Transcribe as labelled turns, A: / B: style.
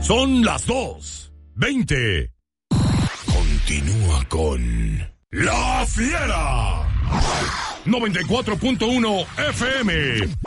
A: Son las 2:20. Continúa con La Fiera. 94.1 FM.